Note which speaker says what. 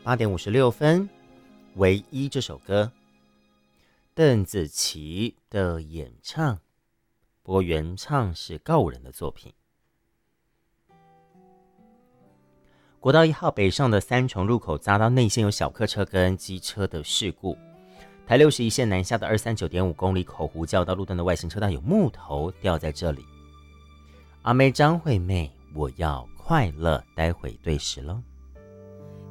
Speaker 1: 8:56，唯一这首歌，邓紫棋的演唱，不过原唱是告五人的作品。国道1号北上的三重入口匝道内线有小客车跟机车的事故。台61线南下的239.5公里口湖交道路段的外行车道有木头掉在这里。阿妹张惠妹，我要快乐，待会对时喽。